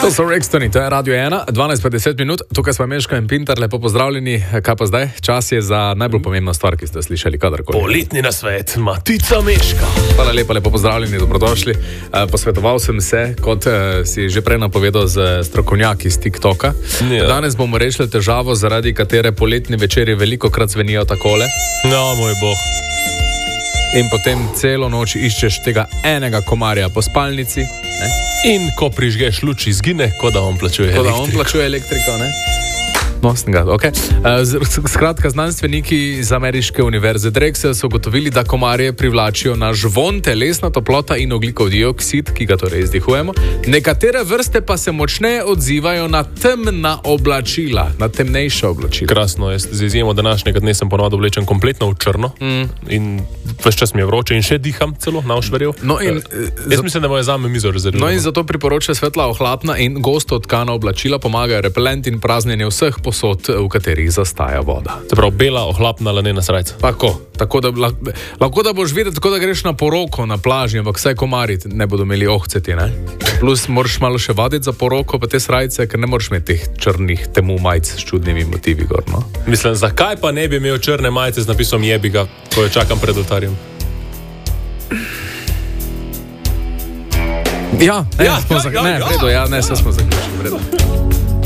To so Rextoni, to je Radio 1, 12:50 minut, tukaj smo Meško in Pintar, lepo pozdravljeni. Kaj pa zdaj? Čas je za najbolj pomembno stvar, ki ste slišali kadarkoli. Poletni nasvet, Matica Meška. Hvala lepo pozdravljeni, dobrodošli. Posvetoval sem se, kot si že prej napovedal, z strokovnjaki z TikToka. Ja. Danes bomo rešili težavo, zaradi katere poletni večeri velikokrat zvenijo takole. No, moj bog. In potem celo noč iščeš tega enega komarja po spalnici, ne? In ko prižgeš luč, izgine, kot da on plačuje elektriko. Kot da on plačuje elektriko, ne? No, okay. Skratka, znanstveniki z ameriške univerze Drexel so ugotovili, da komarje privlačijo naš von, telesna toplota in ogljikov dioksid, ki ga torej izdihujemo. Nekatere vrste pa se močneje odzivajo na temna oblačila, na temnejša oblačila. Krasno, jaz z izjemo današnjega dne sem ponovno oblečen kompletno v črno in ves čas mi je vroče in še diham celo na ošverjev. No jaz mislim, da moje zame mizo rezervirano. No in zato priporoča svetla, ohlapna in gosto tkana oblačila, pomagajo repelent in praznjenje vseh posod, v katerih zastaja voda. Se pravi, bela, ohlapna, lanena srajca. Tako da lahko da boš videti, tako da greš na poroko na plaži, ampak vsaj komarji ne bodo imeli ohceti, ne? Plus moraš malo še vaditi za poroko, pa te srajce, ker ne moreš imeti teh črnih temu majic s čudnimi motivi gor, no? Mislim, zakaj pa ne bi imel črne majice z napisom jebiga, ko jo čakam pred oltarjem? Ne, smo zaključili.